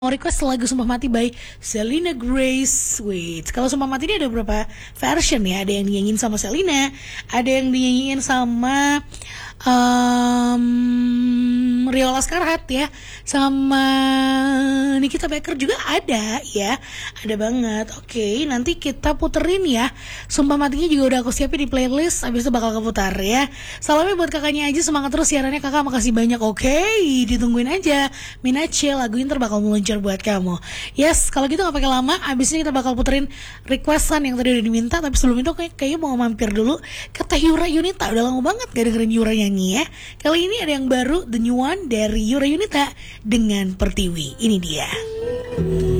Mau request lagu Sumpah Mati by Selena Grace. Wait, kalau Sumpah Mati ini ada beberapa version ya. Ada yang dinyanyiin sama Selena, ada yang dinyanyiin sama Rio Laskarat ya, sama Nikita Becker juga ada ya. Ada banget. Oke, nanti kita puterin ya. Sumpah Matinya juga udah aku siapin di playlist. Abis itu bakal keputar ya. Salamnya buat kakaknya aja, semangat terus siarannya kakak, makasih banyak. Oke, ditungguin aja Minache, lagu Inter bakal meluncur buat kamu. Yes, kalau gitu gak pakai lama. Abis ini kita bakal puterin requestan yang tadi udah diminta. Tapi sebelum itu kayaknya mau mampir dulu ke Teh Yura Yunita. Udah lama banget gak dengerin Yura nyanyi ya. Kali ini ada yang baru, The New One dari Yura Yunita dengan Pertiwi. Ini dia.